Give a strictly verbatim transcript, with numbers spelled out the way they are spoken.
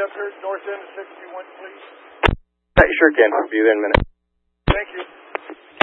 Concord, north end of sixty-one, please? That you sure can. I'll be there in a minute. Thank you.